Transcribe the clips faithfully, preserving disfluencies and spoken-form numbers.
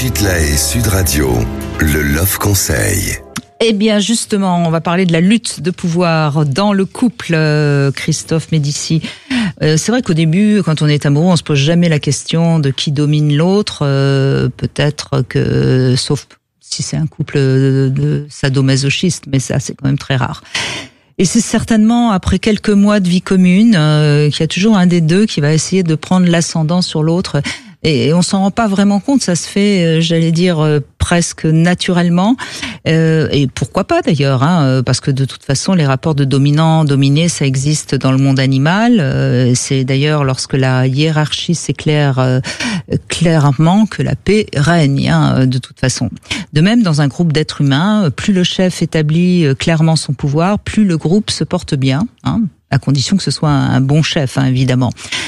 Brigitte Lahaie, Sud Radio, le Love Conseil. Eh bien, justement, on va parler de la lutte de pouvoir dans le couple, euh, Christophe Médicis. Euh, c'est vrai qu'au début, quand on est amoureux, on se pose jamais la question de qui domine l'autre. Euh, peut-être que, sauf si c'est un couple de, de sadomasochistes, mais ça, c'est quand même très rare. Et c'est certainement après quelques mois de vie commune euh, qu'il y a toujours un des deux qui va essayer de prendre l'ascendant sur l'autre. Et on s'en rend pas vraiment compte, ça se fait, euh, j'allais dire, euh, presque naturellement. Euh, et pourquoi pas d'ailleurs, hein, parce que de toute façon, les rapports de dominant-dominé, ça existe dans le monde animal. Euh, c'est d'ailleurs lorsque la hiérarchie s'éclaire euh, clairement que la paix règne, hein, de toute façon. De même, dans un groupe d'êtres humains, plus le chef établit clairement son pouvoir, plus le groupe se porte bien, hein, à condition que ce soit un bon chef, hein, évidemment.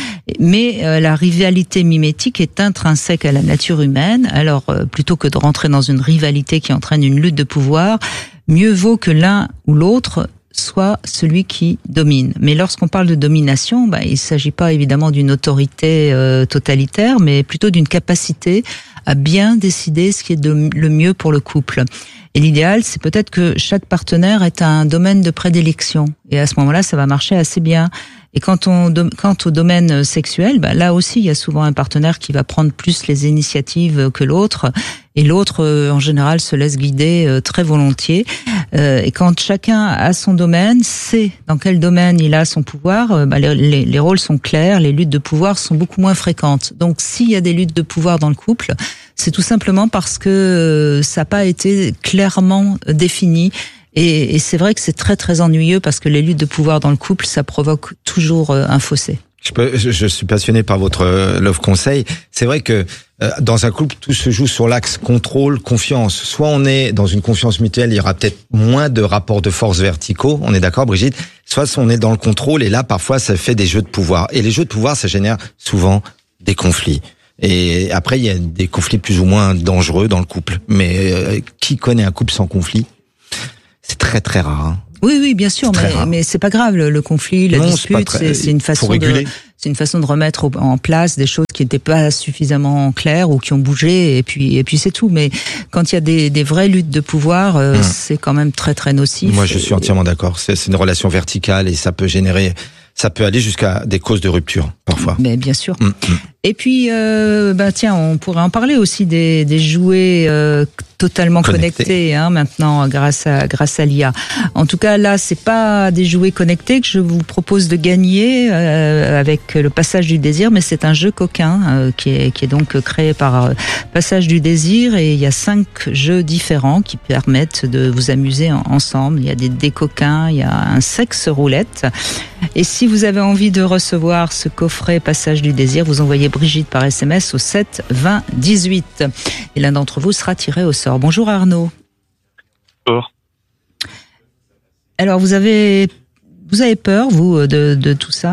Mais euh, la rivalité mimétique est intrinsèque à la nature humaine. Alors, euh, plutôt que de rentrer dans une rivalité qui entraîne une lutte de pouvoir, mieux vaut que l'un ou l'autre soit celui qui domine. Mais lorsqu'on parle de domination, bah, il ne s'agit pas évidemment d'une autorité euh, totalitaire, mais plutôt d'une capacité à bien décider ce qui est de, le mieux pour le couple. Et l'idéal, c'est peut-être que chaque partenaire ait un domaine de prédilection. Et à ce moment-là, ça va marcher assez bien. Et quand on, quant au domaine sexuel, bah là aussi, il y a souvent un partenaire qui va prendre plus les initiatives que l'autre. Et l'autre, en général, se laisse guider très volontiers. Et quand chacun a son domaine, sait dans quel domaine il a son pouvoir, bah les, les, les rôles sont clairs, les luttes de pouvoir sont beaucoup moins fréquentes. Donc, s'il y a des luttes de pouvoir dans le couple, c'est tout simplement parce que ça n'a pas été clairement défini. Et, et c'est vrai que c'est très très ennuyeux parce que les luttes de pouvoir dans le couple, ça provoque toujours un fossé. Je, peux, je, je suis passionné par votre Love Conseil. C'est vrai que euh, dans un couple, tout se joue sur l'axe contrôle, confiance. Soit on est dans une confiance mutuelle, il y aura peut-être moins de rapports de force verticaux, on est d'accord Brigitte? Soit on est dans le contrôle et là parfois ça fait des jeux de pouvoir. Et les jeux de pouvoir, ça génère souvent des conflits. Et après, il y a des conflits plus ou moins dangereux dans le couple. Mais euh, qui connaît un couple sans conflit? C'est très très rare. Hein. Oui, oui, bien sûr, mais, mais c'est pas grave. Le, le conflit, la non, dispute, c'est, c'est une façon de, c'est une façon de remettre en place des choses qui n'étaient pas suffisamment claires ou qui ont bougé, et puis, et puis c'est tout. Mais quand il y a des, des vraies luttes de pouvoir, euh, hum. c'est quand même très très nocif. Moi, je suis entièrement d'accord. C'est, c'est une relation verticale et ça peut générer, ça peut aller jusqu'à des causes de rupture parfois. Mais bien sûr. Hum, hum. Et puis, euh, bah tiens, on pourrait en parler aussi des, des jouets euh, totalement Connecté. connectés, hein, maintenant grâce à grâce à l'I A. En tout cas, là, c'est pas des jouets connectés que je vous propose de gagner euh, avec le Passage du Désir, mais c'est un jeu coquin euh, qui est qui est donc créé par euh, Passage du Désir, et il y a cinq jeux différents qui permettent de vous amuser en, ensemble. Il y a des dés coquins, il y a un sexe roulette. Et si vous avez envie de recevoir ce coffret Passage du Désir, vous envoyez Brigitte par S M S au sept vingt dix-huit. Et l'un d'entre vous sera tiré au sort. Bonjour Arnaud. Bonjour. Alors vous avez vous avez peur vous de, de tout ça?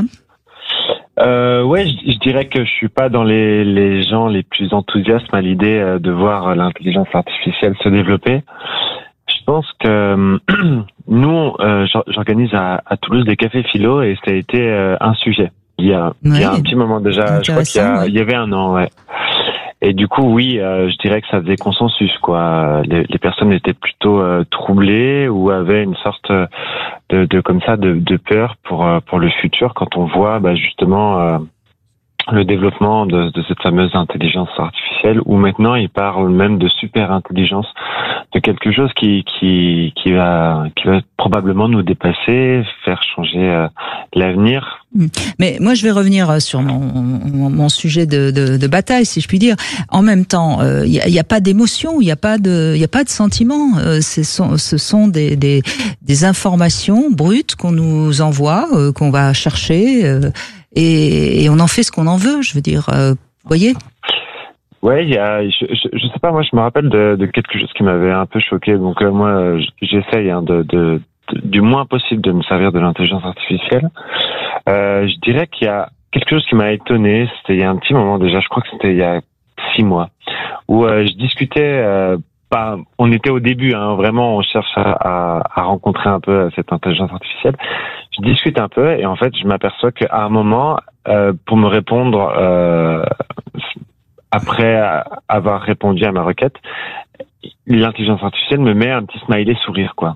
Euh, ouais, je, je dirais que je suis pas dans les, les gens les plus enthousiastes à l'idée de voir l'intelligence artificielle se développer. Je pense que nous, euh, j'organise à, à Toulouse des cafés philo et ça a été euh, un sujet. Il y a, ouais, il y a un petit moment déjà, je crois qu'il y, a, ouais. il y avait un an, ouais. Et du coup, oui, euh, je dirais que ça faisait consensus, quoi. Les, les personnes étaient plutôt euh, troublées ou avaient une sorte de, de comme ça, de, de peur pour pour le futur quand on voit, bah, justement, euh, le développement de, de cette fameuse intelligence artificielle, où maintenant ils parlent même de super intelligence, de quelque chose qui qui qui va qui va probablement nous dépasser, faire changer euh, l'avenir. Mais moi, je vais revenir sur mon, mon, mon sujet de, de, de bataille, si je puis dire. En même temps, il euh, n'y a, y a pas d'émotion, il n'y a pas de, il y a pas de sentiment. Euh, ce sont, ce sont des, des, des informations brutes qu'on nous envoie, euh, qu'on va chercher, euh, et, et on en fait ce qu'on en veut. Je veux dire, euh, vous voyez. Ouais, il y a, je, je, je sais pas, moi, je me rappelle de, de quelque chose qui m'avait un peu choqué. Donc euh, moi, j'essaye hein, de, de, de, du moins possible de me servir de l'intelligence artificielle. Euh, je dirais qu'il y a quelque chose qui m'a étonné. C'était il y a un petit moment déjà. Je crois que c'était il y a six mois où euh, je discutais. Euh, pas, on était au début, hein, vraiment, on cherche à, à, à rencontrer un peu cette intelligence artificielle. Je discute un peu et en fait, je m'aperçois qu'à un moment, euh, pour me répondre. Euh, après avoir répondu à ma requête, l'intelligence artificielle me met un petit smiley sourire, quoi.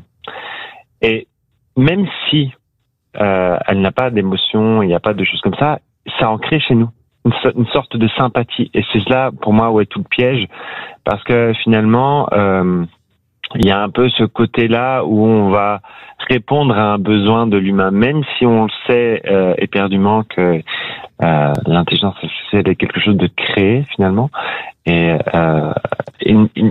Et même si euh, elle n'a pas d'émotion, il n'y a pas de choses comme ça, ça en crée chez nous une, so- une sorte de sympathie. Et c'est là, pour moi, où est tout le piège, parce que finalement, euh, il y a un peu ce côté-là où on va répondre à un besoin de l'humain, même si on le sait euh, éperdument que euh, l'intelligence artificielle est quelque chose de créé finalement, et euh, une, une,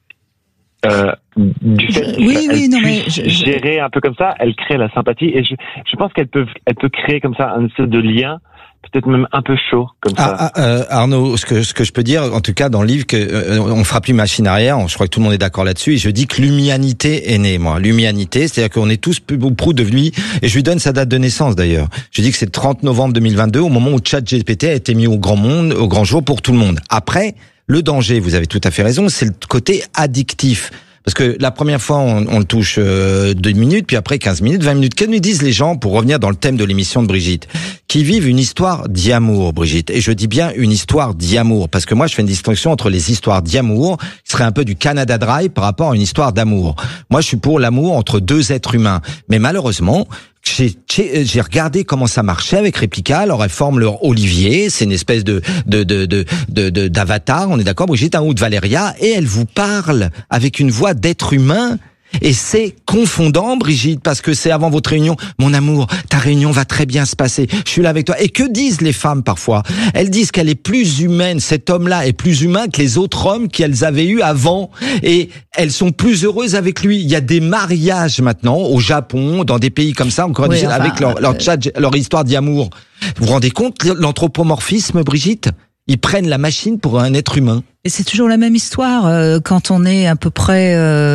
euh, du fait Je, oui, oui, non, mais je, gérer un peu comme ça, elle crée la sympathie, et je, je pense qu'elle peut, elle peut créer comme ça un espèce de lien, peut-être même un peu chaud comme ça. Ah, ah, euh, Arnaud, ce que ce que je peux dire, en tout cas dans le livre, que euh, on fera plus machine arrière. Je crois que tout le monde est d'accord là-dessus. Et je dis que l'humanité est née, moi. L'humanité, c'est-à-dire qu'on est tous peu ou prou devenus. Et je lui donne sa date de naissance d'ailleurs. Je dis que c'est le trente novembre deux mille vingt-deux, au moment où ChatGPT a été mis au grand monde, au grand jour pour tout le monde. Après, le danger, vous avez tout à fait raison, c'est le côté addictif. Parce que la première fois, on, on le touche euh, deux minutes, puis après quinze minutes, vingt minutes. Que nous disent les gens, pour revenir dans le thème de l'émission de Brigitte, qui vivent une histoire d'amour, Brigitte. Et je dis bien une histoire d'amour, parce que moi, je fais une distinction entre les histoires d'amour, qui serait un peu du Canada Dry par rapport à une histoire d'amour. Moi, je suis pour l'amour entre deux êtres humains. Mais malheureusement, J'ai, j'ai regardé comment ça marchait avec Replica. Alors elles forment leur Olivier, c'est une espèce de de de de de, de d'avatar, on est d'accord, Brigitte, hein, ou de Valéria, et elle vous parle avec une voix d'être humain. Et c'est confondant, Brigitte, parce que c'est avant votre réunion. Mon amour, ta réunion va très bien se passer. Je suis là avec toi. Et que disent les femmes parfois? Elles disent qu'elle est plus humaine, cet homme-là est plus humain que les autres hommes qu'elles avaient eu avant. Et elles sont plus heureuses avec lui. Il y a des mariages maintenant au Japon, dans des pays comme ça, encore oui, enfin, avec leur, leur, chat, leur histoire d'amour. Vous vous rendez compte l'anthropomorphisme, Brigitte? Ils prennent la machine pour un être humain. Et c'est toujours la même histoire. Euh, quand on est à peu près,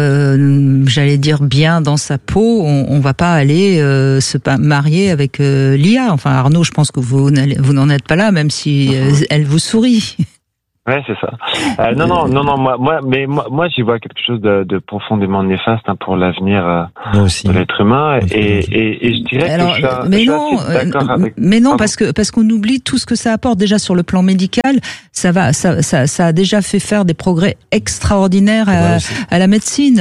euh, j'allais dire, bien dans sa peau, on, on va pas aller euh, se marier avec euh, l'I A. Enfin, Arnaud, je pense que vous, vous n'en êtes pas là, même si euh, elle vous sourit. Ouais, c'est ça. Euh, non, non, non, non, moi, moi, mais moi, moi, j'y vois quelque chose de, de profondément néfaste hein, pour l'avenir euh, de l'être humain, et, et, et je dirais Alors, que je suis, mais je suis non, d'accord avec. mais non, parce que parce qu'on oublie tout ce que ça apporte déjà sur le plan médical. Ça va, ça, ça, ça a déjà fait faire des progrès extraordinaires à, à la médecine.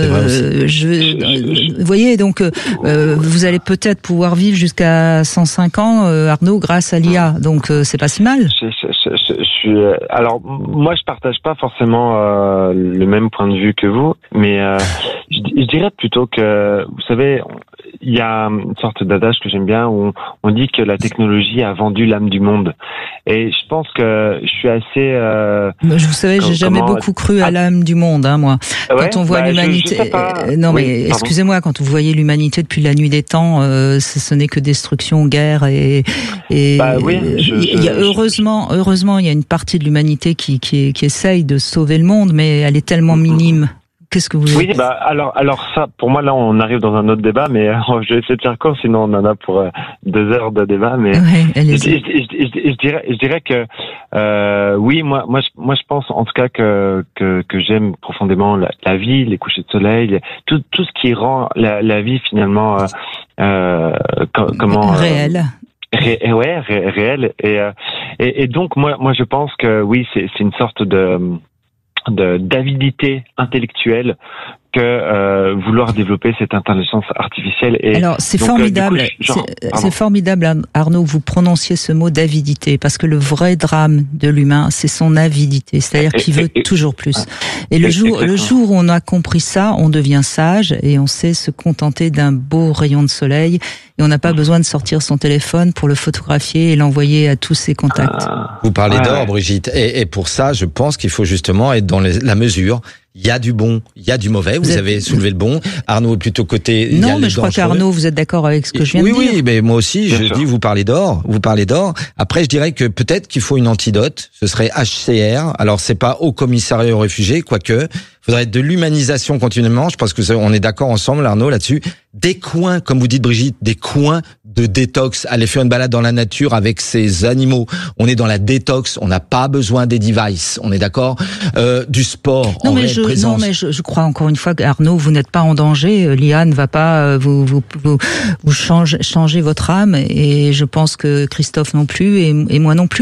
Euh, je, je, vous voyez, donc, euh, vous allez peut-être pouvoir vivre jusqu'à cent cinq ans, euh, Arnaud, grâce à l'I A. Donc, euh, c'est pas si mal. Je, je, je, je, je suis. Alors, Alors, moi, je partage pas forcément euh, le même point de vue que vous, mais euh, je, je dirais plutôt que, vous savez, il y a une sorte d'adage que j'aime bien où on, on dit que la technologie a vendu l'âme du monde. Et je pense que je suis assez... Euh, je vous savez, j'ai jamais comment... beaucoup cru à l'âme du monde, hein, moi. Ouais, quand on voit bah, l'humanité... Je, je sais pas. Non, oui, mais pardon. excusez-moi, quand vous voyez l'humanité depuis la nuit des temps, euh, ce, ce n'est que destruction, guerre et... et bah oui, je, il y a, heureusement, heureusement, il y a une partie de l'humanité qui, qui, qui essaye de sauver le monde, mais elle est tellement minime. Qu'est-ce que vous voulez? Oui, bah alors, alors ça, pour moi là, on arrive dans un autre débat, mais euh, je vais essayer de faire court, sinon on en a pour euh, deux heures de débat. Mais ouais, je, je, je, je dirais, je dirais que euh, oui, moi, moi, je, moi, je pense en tout cas que que, que j'aime profondément la, la vie, les couchers de soleil, tout tout ce qui rend la, la vie finalement euh, euh, comment réelle. Euh, Ré, ouais, ré, réel et, euh, et et donc moi moi je pense que oui c'est c'est une sorte de de d'avidité intellectuelle que euh, vouloir développer cette intelligence artificielle. Et alors c'est donc, formidable, euh, coup, genre, c'est, c'est formidable Arnaud que vous prononciez ce mot d'avidité, parce que le vrai drame de l'humain c'est son avidité, c'est-à-dire et, qu'il et, veut et, toujours plus. Et le jour, exactement. le jour où on a compris ça, on devient sage et on sait se contenter d'un beau rayon de soleil et on n'a pas mmh. besoin de sortir son téléphone pour le photographier et l'envoyer à tous ses contacts. Ah, vous parlez ouais, d'or, ouais. Brigitte, et, et pour ça, je pense qu'il faut justement être dans les, la mesure. Il y a du bon, il y a du mauvais. Vous, vous êtes... avez soulevé le bon. Arnaud est plutôt côté. Non, mais je crois qu'Arnaud, vous êtes d'accord avec ce que je viens oui, de dire. Oui, oui, mais moi aussi, je dis, vous parlez d'or, vous parlez d'or. Après, je dirais que peut-être qu'il faut une antidote. Ce serait H C R. Alors, c'est pas Haut Commissariat aux réfugiés, quoique. Il faudrait de l'humanisation continuellement. Je pense que on est d'accord ensemble, Arnaud, là-dessus. Des coins, comme vous dites, Brigitte, des coins de détox. Aller faire une balade dans la nature avec ces animaux. On est dans la détox. On n'a pas besoin des devices. On est d'accord. Euh, du sport. Non, en mais je, présence. non, mais je, je crois encore une fois qu'Arnaud, vous n'êtes pas en danger. L'I A ne va pas vous vous vous, vous changer, changer votre âme. Et je pense que Christophe non plus et, et moi non plus.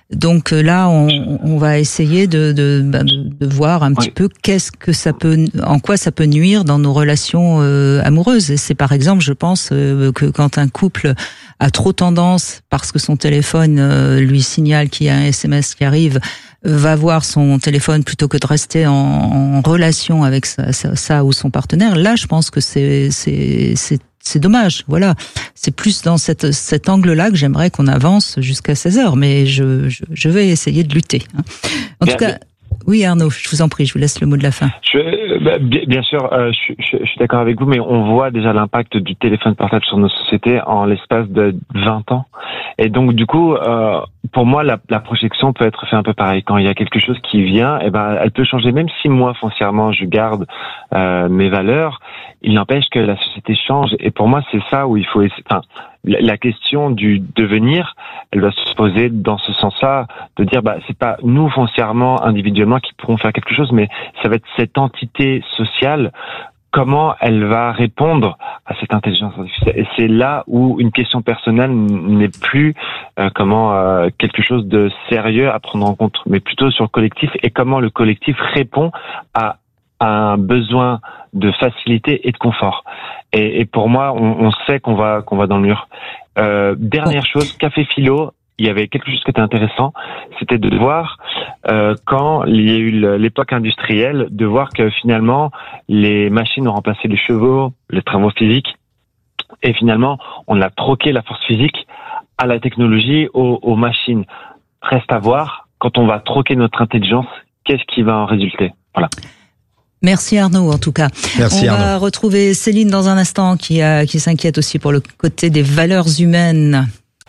Donc là, on, on va essayer de, de, de voir un petit oui. peu qu'est-ce que ça peut, en quoi ça peut nuire dans nos relations euh, amoureuses. Et c'est par exemple, je pense euh, que quand un couple a trop tendance, parce que son téléphone euh, lui signale qu'il y a un S M S qui arrive, euh, va voir son téléphone plutôt que de rester en, en relation avec sa, sa, sa ou son partenaire. Là, je pense que c'est c'est c'est C'est dommage, voilà. C'est plus dans cette, cet angle-là que j'aimerais qu'on avance jusqu'à seize heures, mais je, je, je vais essayer de lutter. En bien, tout cas, bien. Oui Arnaud, je vous en prie, je vous laisse le mot de la fin. Je, bah, bien, bien sûr, euh, je, je, je suis d'accord avec vous, mais on voit déjà l'impact du téléphone portable sur nos sociétés en l'espace de vingt ans. Et donc, du coup, euh, pour moi, la, la projection peut être faite un peu pareil. Quand il y a quelque chose qui vient, eh ben, elle peut changer. Même si moi, foncièrement, je garde euh, mes valeurs, il n'empêche que la société change. Et pour moi, c'est ça où il faut... Enfin, la, la question du devenir, elle doit se poser dans ce sens-là, de dire, bah, c'est pas nous, foncièrement, individuellement, qui pourrons faire quelque chose, mais ça va être cette entité sociale, comment elle va répondre à cette intelligence artificielle. Et c'est là où une question personnelle n'est plus euh, comment euh, quelque chose de sérieux à prendre en compte, mais plutôt sur le collectif et comment le collectif répond à, à un besoin de facilité et de confort. Et, et pour moi, on, on sait qu'on va qu'on va dans le mur. Euh, dernière chose, Café Philo. Il y avait quelque chose qui était intéressant, c'était de voir euh, quand il y a eu l'époque industrielle, de voir que finalement les machines ont remplacé les chevaux, les travaux physiques, et finalement on a troqué la force physique à la technologie, aux, aux machines. Reste à voir, quand on va troquer notre intelligence, qu'est-ce qui va en résulter. Voilà. Merci Arnaud, en tout cas. Merci On Arnaud. va retrouver Céline dans un instant, qui, a, qui s'inquiète aussi pour le côté des valeurs humaines.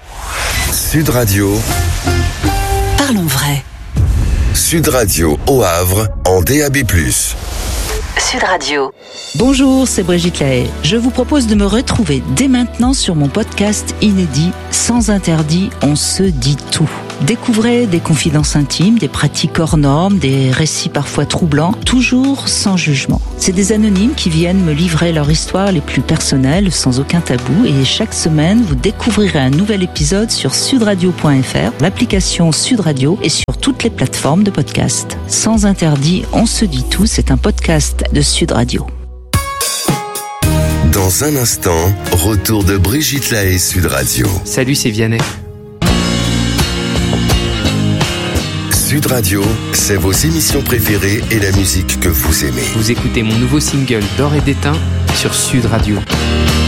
Sud Radio. Parlons vrai. Sud Radio au Havre en D A B plus. Sud Radio. Bonjour, c'est Brigitte Lahaye. Je vous propose de me retrouver dès maintenant sur mon podcast inédit Sans interdit, on se dit tout. Découvrez des confidences intimes, des pratiques hors normes, des récits parfois troublants, toujours sans jugement. C'est des anonymes qui viennent me livrer leur histoire les plus personnelles, sans aucun tabou, et chaque semaine, vous découvrirez un nouvel épisode sur sudradio point f r, l'application Sud Radio et sur toutes les plateformes de podcast. Sans interdit, on se dit tout, c'est un podcast de Sud Radio. Dans un instant, retour de Brigitte Lahaye Sud Radio. Salut, c'est Vianney. Sud Radio, c'est vos émissions préférées et la musique que vous aimez. Vous écoutez mon nouveau single D'or et d'étain sur Sud Radio.